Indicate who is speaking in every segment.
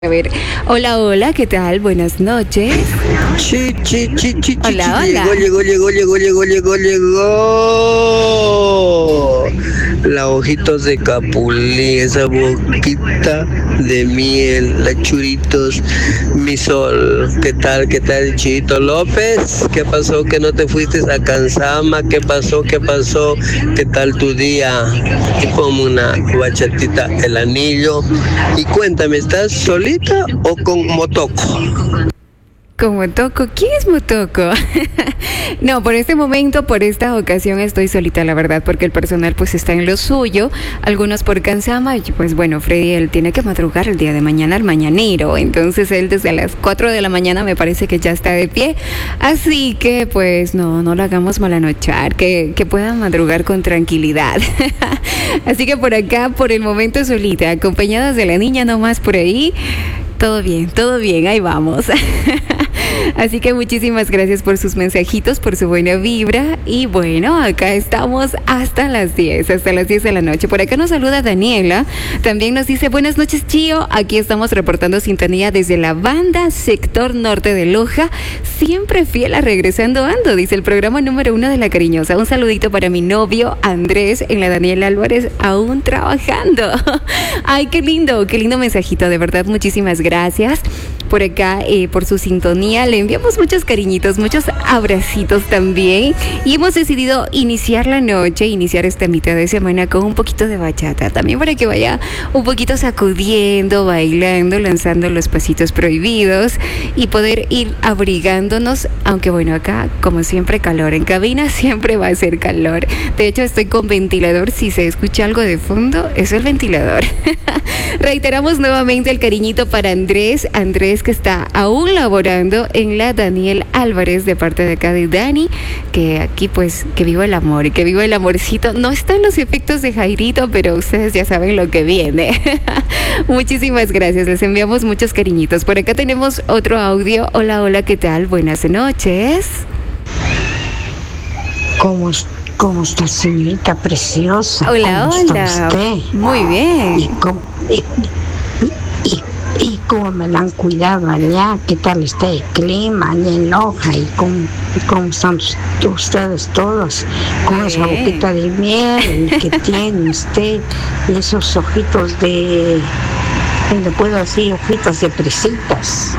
Speaker 1: A ver, hola, hola, ¿qué tal? Buenas noches. Hola, hola.
Speaker 2: Llegó. La hojitos de capulín, esa boquita de miel, la churitos, mi sol. ¿Qué tal, Chito López? ¿Qué pasó que no te fuiste a Cansama? ¿Qué pasó? ¿Qué tal tu día? Y como una bachatita el anillo. Y cuéntame, ¿estás solita o con Motoco?
Speaker 1: ¿Con Motoco? ¿Quién es Motoco? No, por este momento, por esta ocasión estoy solita, la verdad, porque el personal pues está en lo suyo, algunos por Cansama, y pues bueno, Freddy, él tiene que madrugar el día de mañana al mañanero, entonces él desde las 4 de la mañana me parece que ya está de pie, así que pues no lo hagamos malanochar, que pueda madrugar con tranquilidad. Así que por acá, por el momento solita, acompañadas de la niña nomás por ahí. Todo bien, ahí vamos. Así que muchísimas gracias por sus mensajitos, por su buena vibra. Y bueno, acá estamos hasta las 10 de la noche. Por acá nos saluda Daniela. También nos dice, buenas noches, Chío. Aquí estamos reportando sintonía desde la banda sector norte de Loja. Siempre fiel a Regresando Ando, dice el programa número 1 de La Cariñosa. Un saludito para mi novio Andrés en la Daniela Álvarez, aún trabajando. Ay, qué lindo mensajito, de verdad, muchísimas gracias por acá, por su sintonía. Le enviamos muchos cariñitos, muchos abracitos también. Y hemos decidido iniciar la noche, iniciar esta mitad de semana con un poquito de bachata. También para que vaya un poquito sacudiendo, bailando, lanzando los pasitos prohibidos y poder ir abrigándonos. Aunque bueno, acá como siempre calor. En cabina siempre va a ser calor. De hecho estoy con ventilador. Si se escucha algo de fondo, es el ventilador. Reiteramos nuevamente el cariñito para Andrés que está aún laborando en la Daniel Álvarez, de parte de acá de Dani, que aquí pues que viva el amor y que viva el amorcito. No están los efectos de Jairito, pero ustedes ya saben lo que viene. Muchísimas gracias, les enviamos muchos cariñitos. Por acá tenemos otro audio. Hola, hola, ¿qué tal? Buenas noches.
Speaker 3: ¿Cómo está, señorita preciosa?
Speaker 1: Hola,
Speaker 3: ¿Cómo
Speaker 1: hola.
Speaker 3: está usted?
Speaker 1: Muy bien.
Speaker 3: ¿Y cómo me la han cuidado allá? ¿Qué tal está el clima allá en Loja? ¿Y cómo están ustedes todos? Con esa boquita de miel que tiene usted, y esos ojitos de... ¿Le puedo decir? Ojitos de presitas,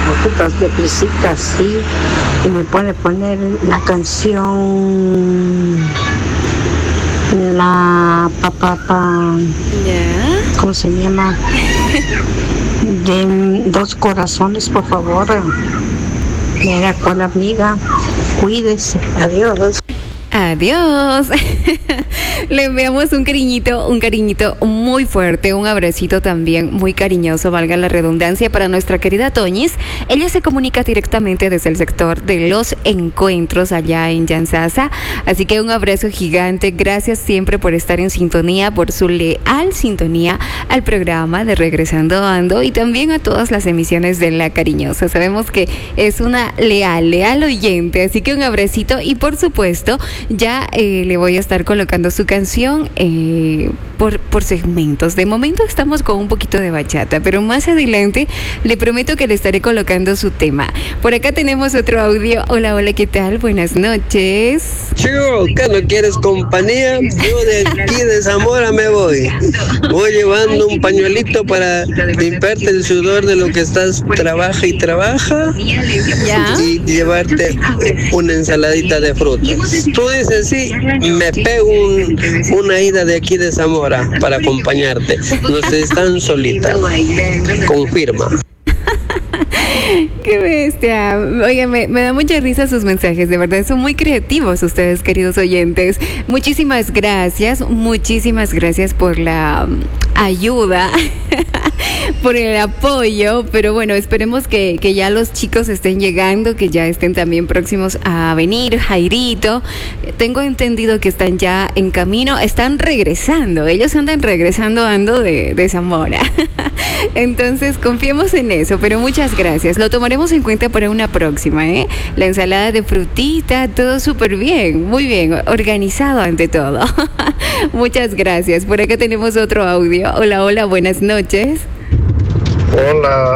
Speaker 3: sí. Y me puede poner la canción... La ¿cómo se llama? De Dos Corazones, por favor. Mira, con la amiga, cuídese. Adiós.
Speaker 1: Le enviamos un cariñito muy fuerte, un abracito también muy cariñoso, valga la redundancia, para nuestra querida Toñis. Ella se comunica directamente desde el sector de Los Encuentros allá en Yansasa, así que un abrazo gigante. Gracias siempre por estar en sintonía, por su leal sintonía al programa de Regresando Ando y también a todas las emisiones de La Cariñosa. Sabemos que es una leal oyente, así que un abracito. Y por supuesto ya le voy a estar colocando su canción por segmentos. De momento estamos con un poquito de bachata, pero más adelante le prometo que le estaré colocando su tema. Por acá tenemos otro audio. Hola, hola, ¿qué tal? Buenas noches.
Speaker 2: Chico, ¿qué no quieres compañía? Yo de aquí de Zamora me voy. Voy llevando un pañuelito para limpiarte el sudor de lo que estás trabaja y llevarte una ensaladita de frutas. Tú dices sí, me pego una ida de aquí de Zamora para acompañarte. No estés tan solita. Confirma.
Speaker 1: Qué bestia. Oye, me da mucha risa sus mensajes, de verdad son muy creativos ustedes, queridos oyentes. Muchísimas gracias por la ayuda, por el apoyo, pero bueno, esperemos que ya los chicos estén llegando, que ya estén también próximos a venir. Jairito, tengo entendido que están ya en camino, están regresando, ellos andan regresando ando de Zamora. Entonces confiemos en eso, pero muchas gracias, lo tomaremos en cuenta para una próxima, la ensalada de frutita, todo súper bien, muy bien, organizado ante todo. Muchas gracias. Por acá tenemos otro audio. Hola, hola, buenas noches.
Speaker 4: Hola,